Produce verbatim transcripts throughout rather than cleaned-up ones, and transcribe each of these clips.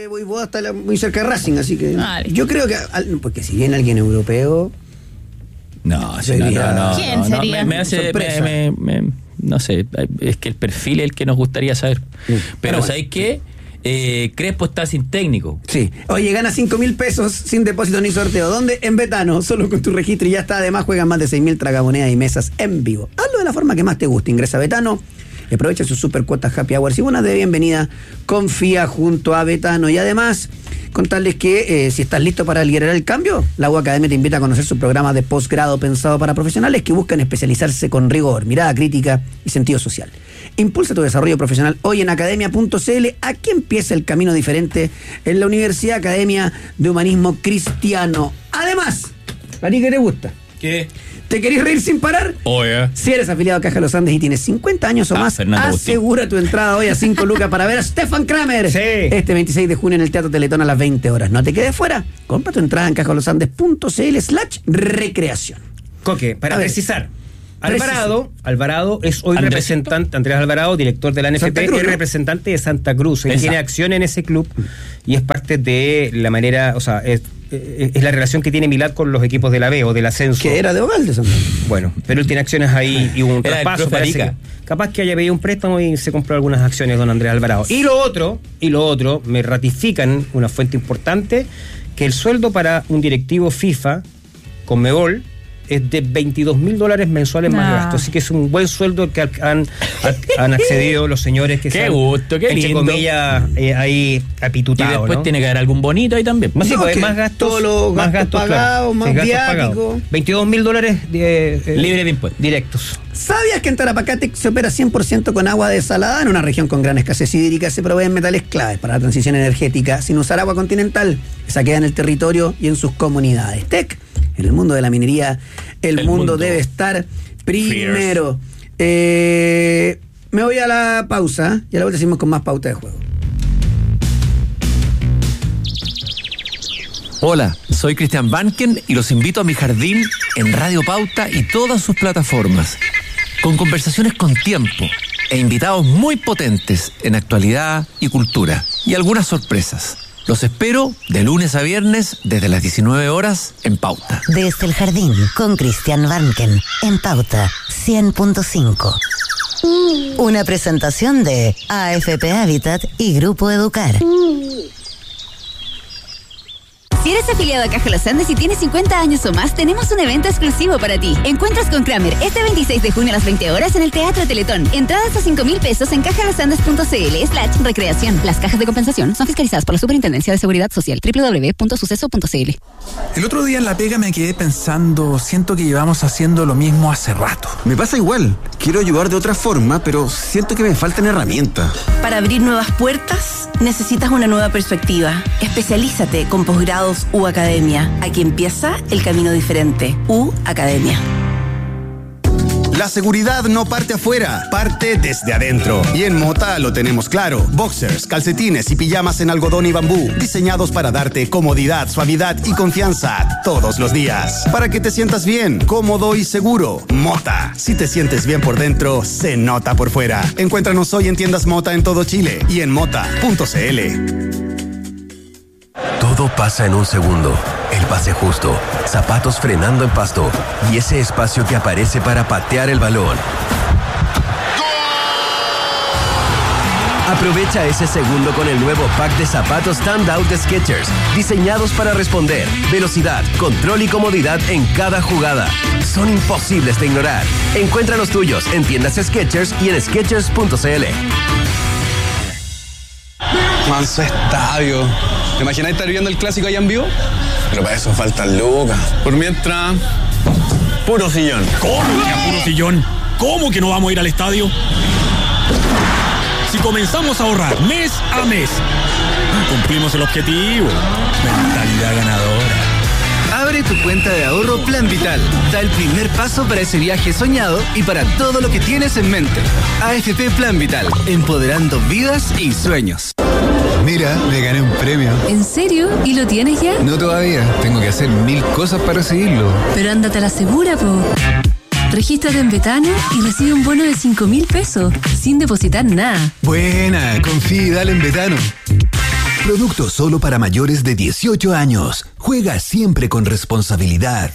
Voivoda está la, muy cerca de Racing, así que vale. yo creo que, porque si viene alguien europeo... No, sería, no, no, no. ¿Quién no, sería? No, me, me hace, me, me, me, no sé, es que el perfil es el que nos gustaría saber. Mm. Pero, Pero ¿sabéis qué? Eh, Crespo está sin técnico. Sí. Oye, gana cinco mil pesos sin depósito ni sorteo. ¿Dónde? En Betano. Solo con tu registro y ya está. Además, juegan más de seis mil tragamonedas y mesas en vivo. Hazlo de la forma que más te guste. Ingresa a Betano y aprovecha sus super cuotas Happy Hours y buenas de bienvenida. Confía junto a Betano. Y además, contarles que eh, si estás listo para liderar el cambio, la U Academia te invita a conocer su programa de posgrado pensado para profesionales que buscan especializarse con rigor, mirada crítica y sentido social. Impulsa tu desarrollo profesional hoy en academia punto c l. Aquí empieza el camino diferente en la Universidad Academia de Humanismo Cristiano. Además, ¿a ti qué te gusta? ¿Qué? ¿Te querés reír sin parar? Oh, yeah. Si eres afiliado a Caja de los Andes y tienes cincuenta años o Ah, más, Fernando asegura tu entrada hoy a cinco lucas para ver a Stefan Kramer. Sí. Este veintiséis de junio en el Teatro Teletón a las veinte horas. No te quedes fuera. Compra tu entrada en cajalosandes.cl slash recreación. Coque, para A ver. precisar. Alvarado, Alvarado es hoy Andrés. representante, Andrés Alvarado, director de la N F P, Santa Cruz, es ¿no? representante de Santa Cruz. Él Exacto. tiene acción en ese club y es parte de la manera, o sea, es, es la relación que tiene Milad con los equipos de la B o del ascenso. Que era de Ovalde, Santa. Bueno, pero él tiene acciones ahí y hubo un Era el traspaso. profe Parece Arica. que capaz que haya pedido un préstamo y se compró algunas acciones, don Andrés Alvarado. Y lo otro, y lo otro, me ratifican una fuente importante, que el sueldo para un directivo FIFA, Conmebol, es de veintidós mil dólares mensuales más No. gastos. Así que es un buen sueldo que han, han accedido los señores que Qué se han, gusto, qué entre lindo. comillas, eh, ahí Y apitutados, después ¿no? tiene que haber algún bonito ahí también. Más, sí, No, pues, que más gastos, todos los más gastos gastos pagados, claro. más Sí, gastos viático. pagados. veintidós mil dólares de, eh, Libre de impuestos. directos. ¿Sabías que en Tarapacá se opera cien por ciento con agua desalada? En una región con gran escasez hídrica se proveen metales claves para la transición energética sin usar agua continental. Esa queda en el territorio y en sus comunidades. Tec, en el mundo de la minería, el, El mundo, mundo debe estar primero. Eh, me voy a la pausa y a la vuelta seguimos con más pauta de juego. Hola, soy Cristian Banken y los invito a mi jardín en Radio Pauta y todas sus plataformas, con conversaciones con tiempo e invitados muy potentes en actualidad y cultura, y algunas sorpresas. Los espero de lunes a viernes desde las diecinueve horas en Pauta. Desde el jardín con Cristian Banken en Pauta cien punto cinco. Una presentación de A F P Habitat y Grupo Educar. Si eres afiliado a Caja Los Andes y tienes cincuenta años o más, tenemos un evento exclusivo para ti. Encuentros con Kramer este veintiséis de junio a las veinte horas en el Teatro Teletón. Entradas a cinco mil pesos en cajalosandes.cl slash recreación. Las cajas de compensación son fiscalizadas por la Superintendencia de Seguridad Social. doble u doble u doble u punto suceso punto c l. El otro día en la pega me quedé pensando, siento que llevamos haciendo lo mismo hace rato. Me pasa igual. Quiero ayudar de otra forma, pero siento que me faltan herramientas. Para abrir nuevas puertas, necesitas una nueva perspectiva. Especialízate con posgrados U Academia. Aquí empieza el camino diferente. U Academia. La seguridad no parte afuera, parte desde adentro. Y en Mota lo tenemos claro. Boxers, calcetines y pijamas en algodón y bambú, diseñados para darte comodidad, suavidad y confianza todos los días. Para que te sientas bien, cómodo y seguro. Mota. Si te sientes bien por dentro, se nota por fuera. Encuéntranos hoy en tiendas Mota en todo Chile y en mota punto c l. Todo pasa en un segundo. El pase justo, zapatos frenando en pasto y ese espacio que aparece para patear el balón. Aprovecha ese segundo con el nuevo pack de zapatos Standout de Skechers, diseñados para responder. Velocidad, control y comodidad en cada jugada. Son imposibles de ignorar. Encuentra los tuyos en tiendas Skechers y en skechers punto c l. Manso estadio. ¿Te imaginas estar viendo el clásico allá en vivo? Pero para eso faltan lucas. Por mientras, puro sillón. ¿Cómo que a puro sillón? ¿Cómo que no vamos a ir al estadio? Si comenzamos a ahorrar mes a mes, cumplimos el objetivo. Mentalidad ganadora. Abre tu cuenta de ahorro Plan Vital. Da el primer paso para ese viaje soñado y para todo lo que tienes en mente. A F P Plan Vital, empoderando vidas y sueños. Mira, me gané un premio. ¿En serio? ¿Y lo tienes ya? No todavía, tengo que hacer mil cosas para recibirlo. Pero ándate a la segura, po. Regístrate en Betano y recibe un bono de cinco mil pesos, sin depositar nada. Buena, confía y dale en Betano. Producto solo para mayores de dieciocho años. Juega siempre con responsabilidad.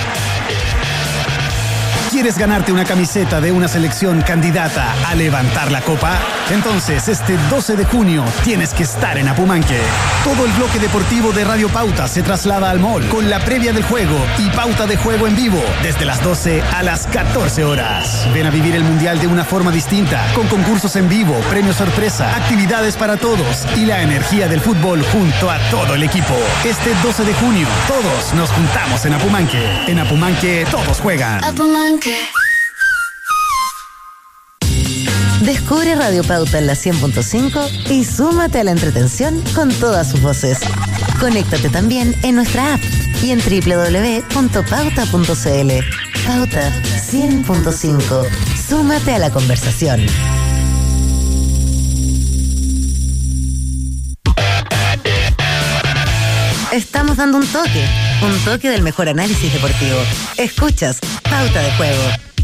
¿Quieres ganarte una camiseta de una selección candidata a levantar la copa? Entonces, este doce de junio tienes que estar en Apumanque. Todo el bloque deportivo de Radio Pauta se traslada al mall con la previa del juego y pauta de juego en vivo desde las doce a las catorce horas. Ven a vivir el Mundial de una forma distinta, con concursos en vivo, premios sorpresa, actividades para todos y la energía del fútbol junto a todo el equipo. Este doce de junio, todos nos juntamos en Apumanque. En Apumanque, todos juegan. Apumanque. Descubre Radio Pauta en la cien punto cinco y súmate a la entretención con todas sus voces. Conéctate también en nuestra app y en doble u doble u doble u punto pauta punto c l. Pauta cien punto cinco. Súmate a la conversación. Estamos dando un toque, un toque del mejor análisis deportivo. Escuchas Pauta de Juego.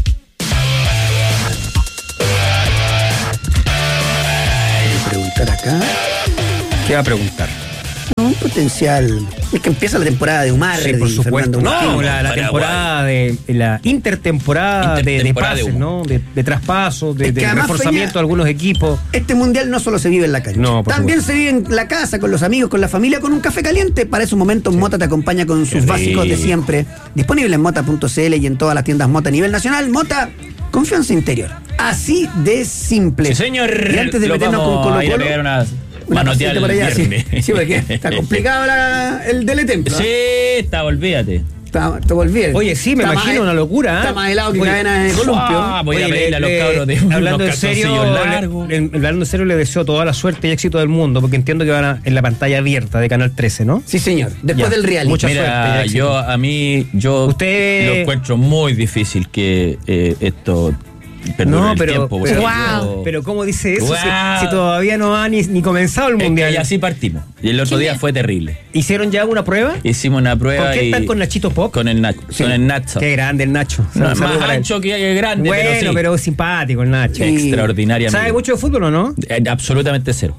Preguntar acá. ¿Qué va a preguntar? No, un potencial. Es que empieza la temporada de Umar. Sí, por supuesto. No, la, la temporada de la intertemporada, intertemporada de, de pases, de ¿no? De, de traspasos, de, de reforzamiento Peña, de algunos equipos. Este mundial no solo se vive en la cancha. No, también supuesto. Se vive en la casa, con los amigos, con la familia, con un café caliente. Para esos momentos, sí. Mota te acompaña con sus Qué básicos rico. De siempre. Disponible en mota punto c l y en todas las tiendas Mota a nivel nacional. Mota, confianza interior. Así de simple. Sí, señor. Y antes de Lo meternos con Colo Colo. Una manotear por allá, sí. sí, porque está complicado la, el teletemplo. Sí, está, olvídate. Está, te olvídate. Oye, sí, me está imagino más, una locura. ¿eh? Está más helado que cadena de columpio. Ah, voy Oye, a pedirle a los le, cabros de hablando unos en serio, largos. Le, le, hablando en serio, le deseo toda la suerte y éxito del mundo, porque entiendo que van a, en la pantalla abierta de Canal trece, ¿no? Sí, señor. Después ya. del reality. Mucha Mira, suerte. yo a mí, yo Usted... lo encuentro muy difícil que eh, esto... No, pero, tiempo, pero, wow. yo, pero ¿cómo dice eso? Wow. Si, si todavía no ha ni, ni comenzado el mundial. Es que y así partimos. Y el otro día fue terrible. ¿Hicieron ya una prueba? Hicimos una prueba. ¿Con qué y... están con Nachito Pop? Con el Nacho. Sí. Con el Nacho. Qué grande el Nacho. No, más ancho que hay grande. Bueno, pero, sí. pero simpático el Nacho. Extraordinariamente. ¿Sabe mucho de fútbol o no? Eh, absolutamente cero.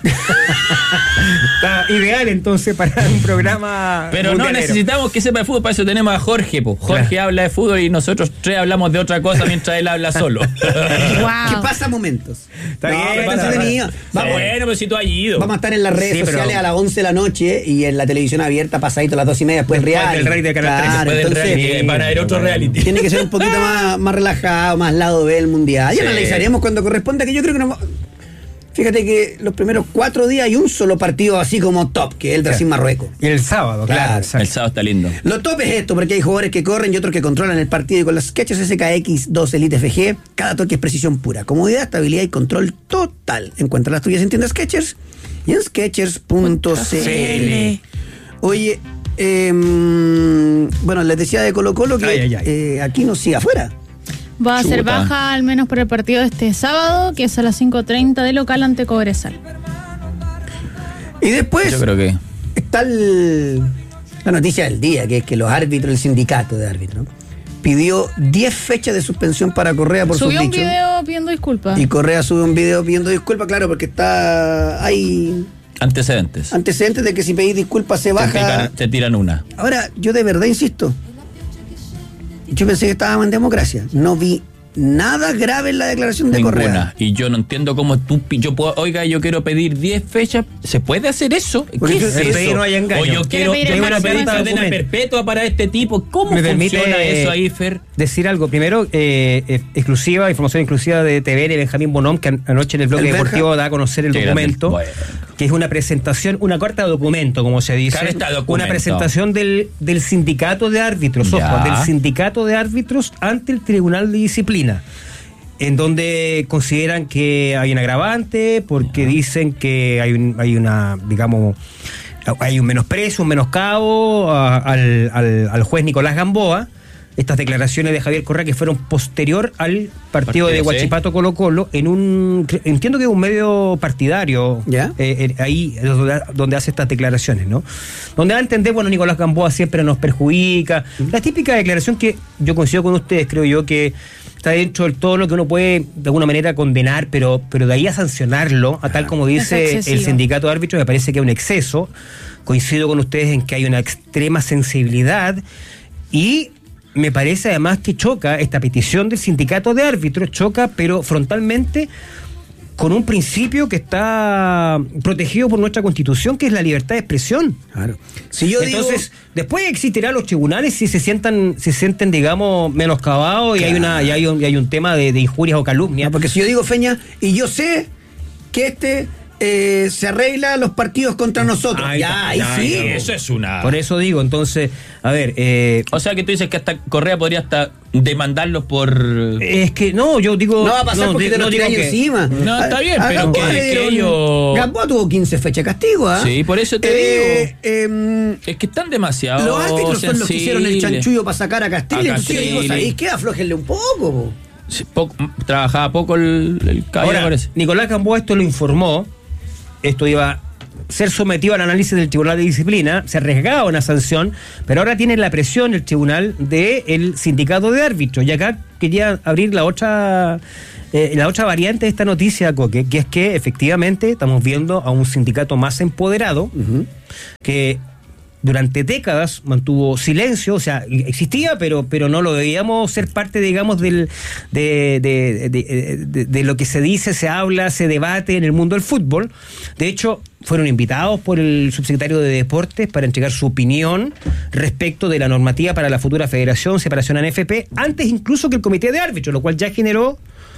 Está ideal entonces para un programa. Pero mundialero. No necesitamos que sepa de fútbol, para eso tenemos a Jorge. Po. Jorge claro. habla de fútbol y nosotros tres hablamos de otra cosa mientras él habla solo. Wow. ¿Qué pasa momentos? Está no, bien, pero pasa, entretenido. Sí. Vamos, bueno, pero si tú has ido. Vamos a estar en las redes sí, sociales pero... a las once de la noche y en la televisión abierta pasadito a las dos y media después, después real. del reality de Canal claro, después entonces, del reality, van a ver otro reality. Tiene que ser un poquito más, más relajado, más lado B el mundial. Y sí. Analizaremos cuando corresponda, que yo creo que no. Fíjate que los primeros cuatro días hay un solo partido así como top, que es el Brasil-Marruecos. Y el sábado, claro. claro el sábado está lindo. Lo top es esto, porque hay jugadores que corren y otros que controlan el partido. Y con las Skechers S K X dos Elite F G, cada toque es precisión pura. Comodidad, estabilidad y control total. Encuentra las tuyas en tiendas Skechers y en skechers punto c l. Oye, eh, bueno, les decía de Colo Colo que ay, ay, ay. Eh, aquí no sigue afuera. Va a Chuta. ser baja al menos por el partido de este sábado, que es a las cinco treinta de local ante Cobresal. Y después yo creo que está el, la noticia del día, que es que los árbitros, el sindicato de árbitros, pidió diez fechas de suspensión para Correa por sus dichos. Subió un video pidiendo disculpas. Y Correa sube un video pidiendo disculpas, claro, porque está hay antecedentes. Antecedentes de que si pedís disculpas se baja. Te tiran, te tiran una. Ahora, yo de verdad insisto. Yo pensé que estábamos en democracia. No vi nada grave en la declaración de Ninguna. Correa. Y yo no entiendo cómo tú, yo puedo, oiga, yo quiero pedir diez fechas. ¿Se puede hacer eso? Porque ¿Qué es eso? No hay engaño. O yo quiero, yo quiero pedir cadena perpetua para este tipo. ¿Cómo ¿Me funciona permite, eso ahí, Fer? Decir algo. Primero, eh, exclusiva, información exclusiva de T V N, Benjamín Bonhom, que anoche en el bloque el deportivo Benja. Da a conocer el Qué documento. Bueno. Que es una presentación, una carta de documento, como se dice. Carta de documento. Una presentación del, del sindicato de árbitros, ojo, del sindicato de árbitros ante el Tribunal de Disciplina, en donde consideran que hay un agravante, porque dicen que hay, un, hay una, digamos, hay un menosprecio, un menoscabo a, al, al, al juez Nicolás Gamboa. Estas declaraciones de Javier Correa que fueron posterior al partido de Huachipato sí. Colo Colo, en un, entiendo que es un medio partidario, ¿Ya? Eh, ahí donde, donde hace estas declaraciones, ¿no? Donde va a entender, bueno, Nicolás Gamboa siempre nos perjudica. Uh-huh. La típica declaración que yo coincido con ustedes, creo yo que está dentro del tono que uno puede de alguna manera condenar, pero, pero de ahí a sancionarlo, a tal como dice el sindicato de árbitros, me parece que es un exceso. Coincido con ustedes en que hay una extrema sensibilidad y me parece además que choca esta petición del sindicato de árbitros, choca pero frontalmente con un principio que está protegido por nuestra Constitución, que es la libertad de expresión. Claro. Si yo Entonces, digo... después existirán los tribunales si se sientan, se sienten, digamos, menoscabados, claro, y hay una, y hay un, y hay un tema de, de injurias o calumnias. No, porque si yo digo, Feña, y yo sé que este eh, se arregla los partidos contra nosotros. Ahí ya, ahí está, sí. ya, Eso es una... Por eso digo, entonces, a ver... Eh, o sea que tú dices que hasta Correa podría hasta demandarlos por... Es que no, yo digo... No va a pasar no, porque te no lo digo tiran que, encima. No, está bien, a, a pero Gamboa que, le que dieron- ellos... Gamboa tuvo quince fechas de castigo, ¿ah? Sí, por eso te Eh, digo. Es que están demasiado Los árbitros son los que hicieron el sensibles. chanchullo para sacar a Castillo. A Entonces yo digo, Castillo. ¿sabéis qué? Aflójenle un poco, po. Sí, poco- trabajaba poco el, el caballero, Ahora, parece. Nicolás Gamboa esto lo informó, esto iba a ser sometido al análisis del Tribunal de Disciplina, se arriesgaba una sanción, pero ahora tiene la presión el Tribunal del Sindicato de Árbitros. Y acá quería abrir la otra, eh, la otra variante de esta noticia, Coque, que es que efectivamente estamos viendo a un sindicato más empoderado, uh-huh, que durante décadas mantuvo silencio, o sea, existía, pero, pero no lo veíamos ser parte, digamos, del, de, de, de, de, de lo que se dice, se habla, se debate en el mundo del fútbol. De hecho, fueron invitados por el subsecretario de Deportes para entregar su opinión respecto de la normativa para la futura federación, separación a N F P, antes incluso que el comité de árbitros, lo cual ya generó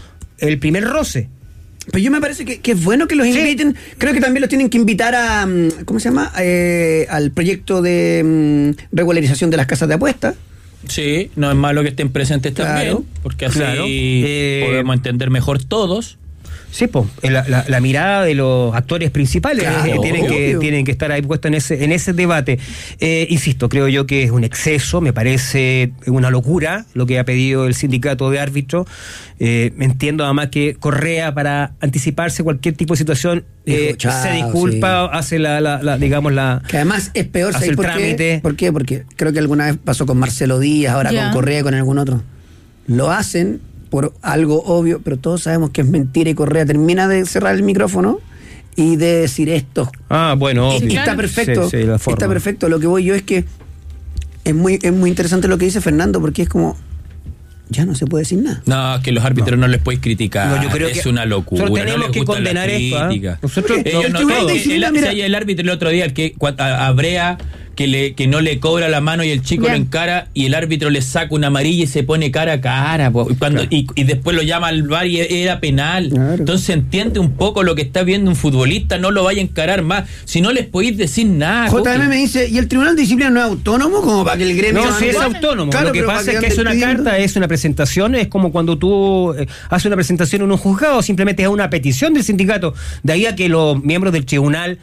el primer roce. Pero yo me parece que, que es bueno que los inviten. Sí. Creo que también los tienen que invitar a, ¿cómo se llama? Eh, al proyecto de um, regularización de las casas de apuestas. Sí, no es malo que estén presentes Claro, también, porque así claro. Eh, podemos entender mejor todos. Sí, pues, la, la, la mirada de los actores principales, Claro, eh, tienen, que, obvio. tienen que estar ahí puestos en ese, en ese debate. Eh, insisto, creo yo que es un exceso, me parece una locura lo que ha pedido el sindicato de árbitros. Eh, entiendo además que Correa, para anticiparse cualquier tipo de situación, eh, Dijo, chao, se disculpa, sí. hace la, la, la, digamos, la... Que además es peor, hace ¿sabes el por trámite. qué? ¿Por qué? Porque creo que alguna vez pasó con Marcelo Díaz, ahora Ya. con Correa y con algún otro. Lo hacen por algo obvio, pero todos sabemos que es mentira y Correa termina de cerrar el micrófono y de decir esto. Ah, bueno, Y, obvio. y está perfecto. Sí, sí, la forma. Está perfecto. Lo que voy yo es que es muy, es muy interesante lo que dice Fernando, porque es como, ya no se puede decir nada. No, que los árbitros no, no les podéis criticar. No, yo creo es que una locura. nosotros tenemos no les que gustan condenar las esto, ¿ah? críticas. Nosotros- Ellos el no, Tribunal todo, de Disciplina, el, mira. si hay el árbitro el otro día, el que cua- a, a Brea, que, le, que no le cobra la mano y el chico Ya. lo encara y el árbitro le saca una amarilla y se pone cara a cara. Po, y, cuando, y, y después lo llama al V A R y era penal. Claro. Entonces entiende un poco lo que está viendo un futbolista, no lo vaya a encarar más. Si no les podéis decir nada. J M Coqui. me dice, ¿y el Tribunal de Disciplina no es autónomo como para que el gremio... No, sí es ande- autónomo. Claro, lo que pero pasa para es que ande es una pidiendo- carta, es una presentación, es como cuando tú eh, haces una presentación en un juzgado, simplemente es una petición del sindicato. De ahí a que los miembros del tribunal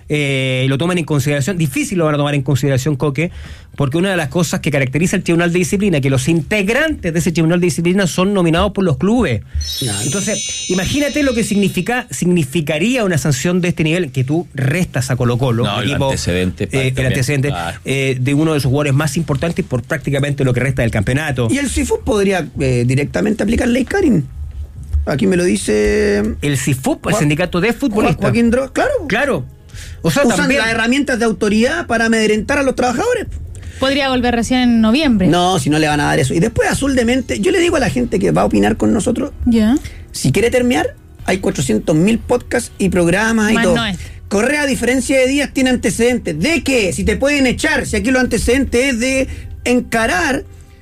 eh, lo tomen en consideración. Difícil lo van a tomar en consideración, Coque, porque una de las cosas que caracteriza el Tribunal de Disciplina es que los integrantes de ese Tribunal de Disciplina son nominados por los clubes. Claro. Entonces, imagínate lo que significa significaría una sanción de este nivel, que tú restas a Colo Colo, No, el equipo, antecedente, eh, también, el antecedente claro. eh, de uno de sus jugadores más importantes por prácticamente lo que resta del campeonato. Y el C I F U podría eh, directamente aplicar ley Karin. Aquí me lo dice... El C I F U P, el Juan- sindicato de futbolistas. Joaquín Dro, claro. Claro. O sea, Usan también... las herramientas de autoridad para amedrentar a los trabajadores. Podría volver recién en noviembre. No, si no le van a dar eso. Y después Azul de Mente, yo le digo a la gente que va a opinar con nosotros, Ya. si quiere terminar, hay cuatrocientos mil podcasts y programas y Más todo. no es. Correa, a diferencia de Díaz, tiene antecedentes. ¿De qué? Si te pueden echar, si aquí los antecedentes es de encarar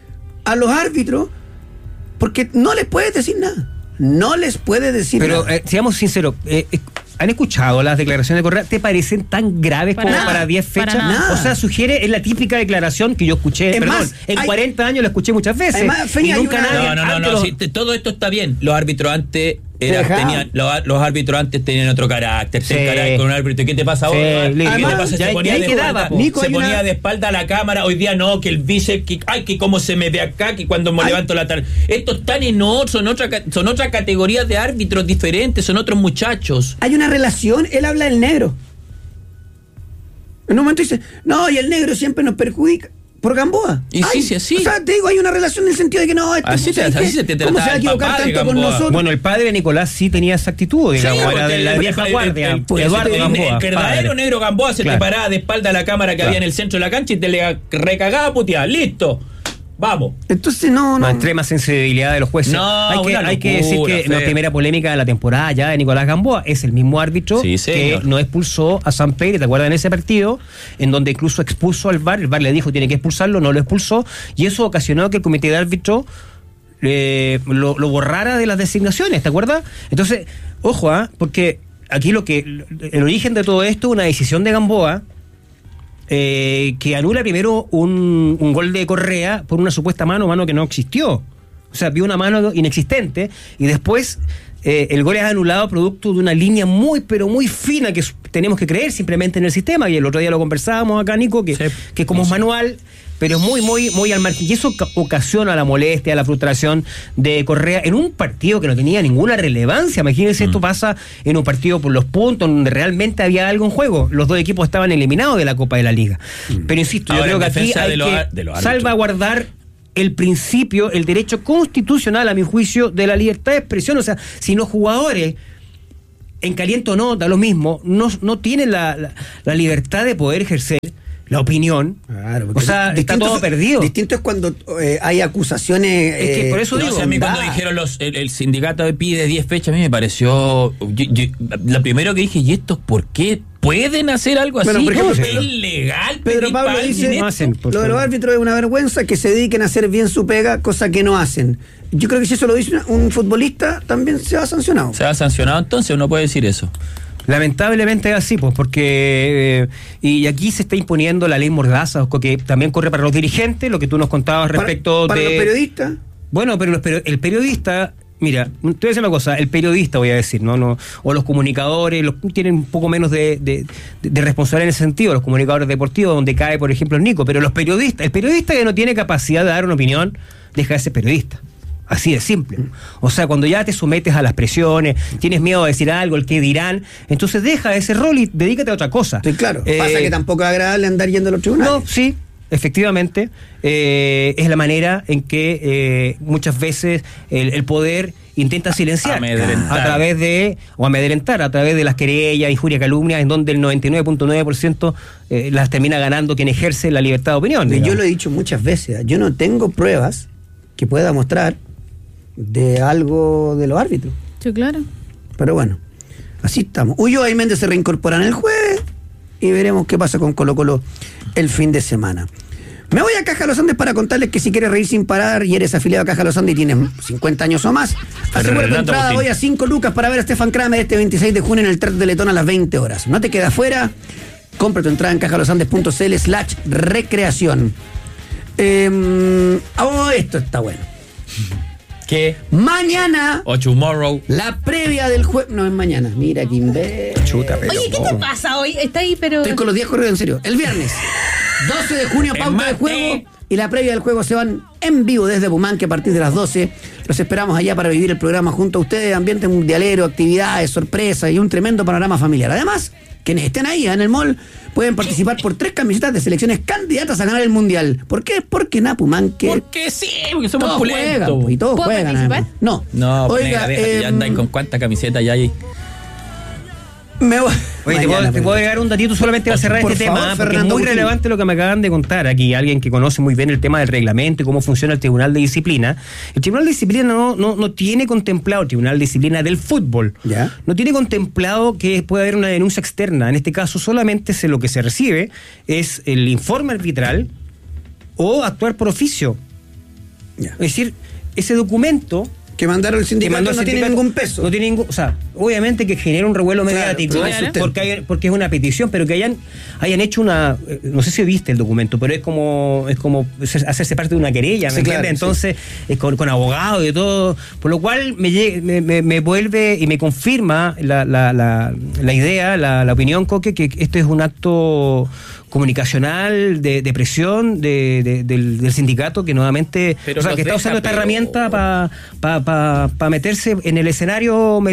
a los árbitros, porque no les puedes decir nada. No les puedes decir Pero, nada. eh, seamos sinceros, eh, eh, ¿han escuchado las declaraciones de Correa? ¿Te parecen tan graves Para como nada, para diez para fechas? nada. O sea, sugiere, es la típica declaración que yo escuché, Es perdón, más, en hay- cuarenta años la escuché muchas veces. Además, Feña, y hay nunca una- nadie... No, no, no, antes no, los- sí, te- todo esto está bien. Los árbitros antes era, dejaban. tenían, los, los árbitros antes tenían otro carácter, Sí. te encarabas con un árbitro. ¿Y qué te pasa Sí, ahora? listo. ¿Qué te Además, pasa? ya- Se ponía, ya ahí de, quedaba, espalda, po. Nico, se hay ponía una- de espalda a la cámara. Hoy día no, que el vice, que, ay, que cómo se me ve acá, que cuando me Ay. levanto la tarde. Estos están en otro, son otra, ca- son otra categoría de árbitros diferentes, son otros muchachos. Hay una relación, él habla del negro. En un momento dice, no, y el negro siempre nos perjudica. por Gamboa. Y sí, sí, así. O sea, te digo, hay una relación en el sentido de que no, esto, Así te- ¿sabes así qué? se te ¿Cómo trataba se va a el equivocar papá de tanto con Gamboa? nosotros? Bueno, el padre de Nicolás sí tenía esa actitud, digamos, Sí, era porque de el- la el- vieja el- guardia. el- el- Eduardo el- Gamboa, el verdadero padre. negro Gamboa se Claro. te paraba de espalda a la cámara que Claro. había en el centro de la cancha y te le recagaba a putear. Listo. Vamos. Entonces no, no. Extrema sensibilidad de los jueces. No, hay que, una hay que decir locura, que la Fer. primera polémica de la temporada ya de Nicolás Gamboa es el mismo árbitro Sí, que señor. no expulsó a San Pedro, ¿te acuerdas en ese partido? En donde incluso expulsó al V A R, el V A R le dijo tiene que expulsarlo, no lo expulsó, y eso ocasionó que el comité de árbitro eh, lo, lo borrara de las designaciones, ¿te acuerdas? Entonces, ojo, ¿ah? Porque aquí lo que el origen de todo esto es una decisión de Gamboa. Eh, que anula primero un, un gol de Correa por una supuesta mano, mano que no existió. O sea, vio una mano inexistente y después eh, el gol es anulado producto de una línea muy, pero muy fina que tenemos que creer simplemente en el sistema. Y el otro día lo conversábamos acá, Nico, que, sí, que como es manual, pero es muy, muy, muy al margen. Y eso ocasiona la molestia, la frustración de Correa en un partido que no tenía ninguna relevancia. Imagínense, mm. esto pasa en un partido por los puntos, donde realmente había algo en juego. Los dos equipos estaban eliminados de la Copa de la Liga. Mm. Pero insisto, Ahora, yo creo que aquí hay de lo, que de lo salvaguardar el principio, el derecho constitucional, a mi juicio, de la libertad de expresión. O sea, si los jugadores, en caliente o no, da lo mismo, no, no tienen la, la, la libertad de poder ejercer la opinión. Claro, o sea, está todo perdido. Distinto es cuando eh, hay acusaciones. Es que por eso eh, digo, no, o sea, a mí cuando dijeron los, el, el sindicato pide diez fechas, a mí me pareció. Yo, yo, lo primero que dije, ¿y estos por qué pueden hacer algo así? Bueno, por ejemplo, es Pedro, ilegal. Pedro Pablo dice: no hacen, lo de los árbitros es una vergüenza, que se dediquen a hacer bien su pega, cosa que no hacen. Yo creo que si eso lo dice un futbolista, también se va sancionado. Se va sancionado, entonces uno puede decir eso. Lamentablemente es así, pues, porque eh, y aquí se está imponiendo la ley Mordaza, que también corre para los dirigentes, lo que tú nos contabas respecto para, para de... los periodistas. Bueno, pero los, el periodista, mira, te voy a decir una cosa, el periodista voy a decir, no, no, o los comunicadores, los, tienen un poco menos de, de, de responsabilidad en ese sentido, los comunicadores deportivos, donde cae, por ejemplo, el Nico, pero los periodistas, el periodista que no tiene capacidad de dar una opinión, deja de ser periodista. Así de simple. O sea, cuando ya te sometes a las presiones, tienes miedo de decir algo, el que dirán, entonces deja ese rol y dedícate a otra cosa. Sí, claro. Eh, Pasa que tampoco es agradable andar yendo a los tribunales. No, sí, efectivamente. Eh, es la manera en que eh, muchas veces el, el poder intenta silenciar amedrentar. a través de, o amedrentar a través de las querellas, injurias, calumnias, en donde el noventa y nueve punto nueve por ciento eh, las termina ganando quien ejerce la libertad de opinión. Yo digamos. lo he dicho muchas veces, yo no tengo pruebas que pueda mostrar de algo de los árbitros. Sí, claro. Pero bueno, así estamos. Ulloa y Méndez se reincorporan el jueves y veremos qué pasa con Colo Colo el fin de semana. Me voy a Caja Los Andes para contarles que si quieres reír sin parar y eres afiliado a Caja Los Andes y tienes cincuenta años o más, asegura tu entrada hoy a cinco lucas para ver a Stefan Kramer este veintiséis de junio en el Teatro Teletón a las veinte horas. No te quedas fuera, compra tu entrada en cajalosandes.cl slash recreación. Eh, oh, esto está bueno. ¿Qué? Mañana. O tomorrow. La previa del jueves. No es mañana. Mira, que imbécil. Chuta, pero Oye, ¿qué te pasa hoy? Está ahí, pero. Estoy con los días corridos, en serio. El viernes, doce de junio, pauta de juego. Y la previa del juego se van en vivo desde Bumanque a partir de las doce. Los esperamos allá para vivir el programa junto a ustedes. Ambiente mundialero, actividades, sorpresas y un tremendo panorama familiar. Además, quienes estén ahí en el mall pueden participar por tres camisetas de selecciones candidatas a ganar el mundial. ¿Por qué? Porque en Apumanque. Porque sí, porque somos todos pulentos. juegan, y todos ¿Puedo juegan. participar? Además. No. No, oiga, nega, déjate, eh, ya andáis con cuánta camiseta ya hay. Me voy. Oye, te, Mañana, puedo, te pero- puedo agregar un datito solamente para cerrar Por este favor, tema, porque Fernando es muy Agustín. relevante lo que me acaban de contar aquí, alguien que conoce muy bien el tema del reglamento y cómo funciona el Tribunal de Disciplina. El Tribunal de Disciplina no, no, no tiene contemplado, el Tribunal de Disciplina del fútbol, ¿Ya? no tiene contemplado que pueda haber una denuncia externa. En este caso solamente se, lo que se recibe es el informe arbitral o actuar por oficio. Ya. Es decir, ese documento Que mandaron el que sindicato mandó el no tiene sindicato ningún peso. No tiene ningún, o sea, obviamente que genera un revuelo Claro, mediático, tiene sustento. porque, hay- porque es una petición, pero que hayan hayan hecho una, eh, no sé si viste el documento, pero es como es como ser- hacerse parte de una querella, ¿me Sí, claro, entiendes? sí. Entonces, es con, con abogado y todo, por lo cual me, lle- me, me- me vuelve y me confirma la, la, la, la idea, la, la opinión, Coque, que este es un acto comunicacional, de, de presión de, de- del, del sindicato que nuevamente, Pero o sea, nos que está deja usando esta peor. herramienta para pa, pa, pa meterse en el escenario mediático y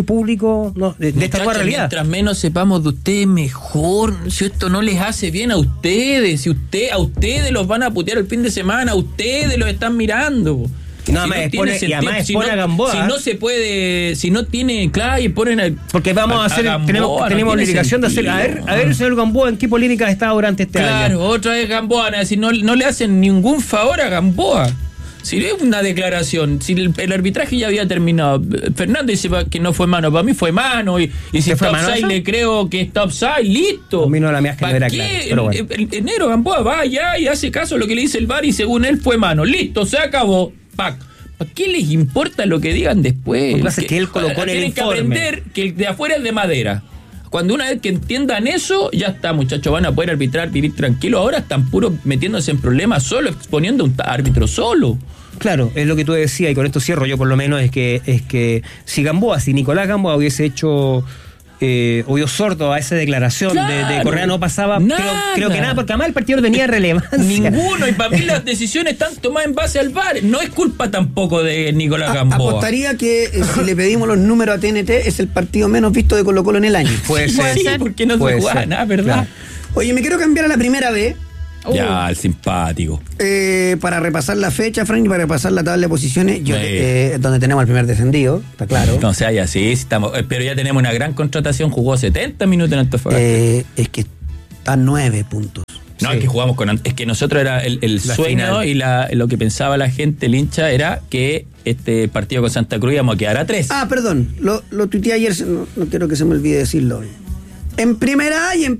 público no, de, de esta nueva realidad. Mientras menos sepamos de ustedes, mejor. Si esto no les hace bien a ustedes, si usted, a ustedes los van a putear el fin de semana, a ustedes los están mirando. No, si no expone, y además si expone no, a Gamboa. Si no se puede, si no tiene, claro, y ponen a, porque vamos a, a hacer, a Gamboa, tenemos, tenemos no obligación sentido. de hacer, a ver, a ver, señor Gamboa, ¿en qué política ha estado durante este claro, año? Claro, otra vez Gamboa, si no, no le hacen ningún favor a Gamboa. Si es una declaración, si el, el arbitraje ya había terminado, Fernando dice que no fue mano, para mí fue mano, y, y si está offside le creo que está offside, listo. A mí no la mía que no era qué? claro, pero bueno. el, el, enero Gamboa va allá y hace caso a lo que le dice el V A R y según él fue mano, listo, se acabó, pac. ¿Para qué les importa lo que digan después? Lo que pasa es que él colocó en el informe. Tienen que aprender que el de afuera es de madera. Cuando una vez que entiendan eso, ya está, muchachos, van a poder arbitrar, vivir tranquilos. Ahora están puros metiéndose en problemas solo, exponiendo a un árbitro solo. Claro, es lo que tú decías, y con esto cierro yo por lo menos, es que es que si Gamboa, si Nicolás Gamboa hubiese hecho eh, oído sordo a esa declaración claro, de, de Correa no pasaba, creo, creo que nada, porque además el partido no tenía relevancia. Ninguno, y para mí las decisiones están tomadas en base al V A R. No es culpa tampoco de Nicolás Gamboa. Apostaría que eh, si le pedimos los números a T N T, es el partido menos visto de Colo Colo en el año. Puede sí, ser. Sí, porque no Puede se juega ser. nada, ¿verdad? Claro. Oye, me quiero cambiar a la primera B. Uh. Ya, el simpático. Eh, para repasar la fecha, Frank, y para repasar la tabla de posiciones, yo, eh, donde tenemos el primer descendido, está claro. No sea ya sí, estamos, pero ya tenemos una gran contratación, jugó setenta minutos en Antofagasta. Eh, es que está nueve puntos. No, sí. Es que jugamos con... Es que nosotros era el, el La sueño final. y la, lo que pensaba la gente, el hincha, era que este partido con Santa Cruz íbamos a quedar a tres. Ah, perdón, lo, lo tuiteé ayer, no, no quiero que se me olvide decirlo hoy. En primera A y en